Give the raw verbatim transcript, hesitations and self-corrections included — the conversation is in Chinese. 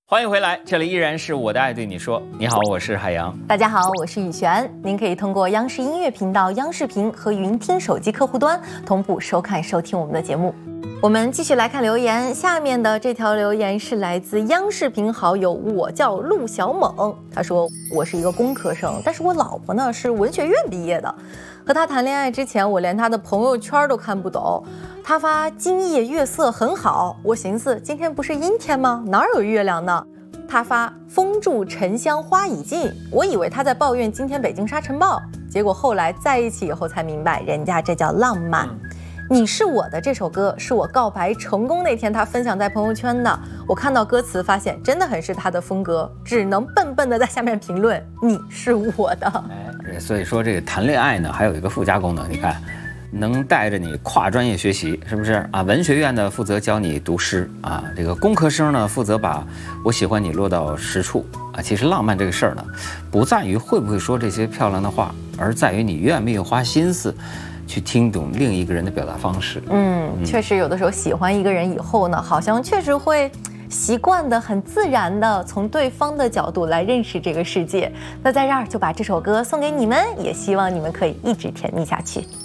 欢迎回来，这里依然是我的爱对你说。你好，我是海洋。 大家好，我是雨璇。您可以通过央视音乐频道、央视频和云听手机客户端同步收看、收听我们的节目。我们继续来看留言，下面的这条留言是来自央视频好友，我叫陆小猛。他说：“我是一个工科生，但是我老婆呢是文学院毕业的。和他谈恋爱之前，我连他的朋友圈都看不懂。他发今夜月色很好，我寻思今天不是阴天吗？哪有月亮呢？他发风住沉香花已尽，我以为他在抱怨今天北京沙尘暴，结果后来在一起以后才明白，人家这叫浪漫。你是我的这首歌是我告白成功那天他分享在朋友圈的，我看到歌词发现真的很是他的风格，只能笨笨的在下面评论你是我的。 哎，所以说这个谈恋爱呢还有一个附加功能，你看能带着你跨专业学习，是不是啊？文学院呢负责教你读诗啊，这个工科生呢负责把我喜欢你落到实处啊。其实浪漫这个事儿呢，不在于会不会说这些漂亮的话，而在于你愿不愿意花心思去听懂另一个人的表达方式。 嗯，嗯确实有的时候喜欢一个人以后呢，好像确实会习惯的、很自然的从对方的角度来认识这个世界。那在这儿就把这首歌送给你们，也希望你们可以一直甜蜜下去。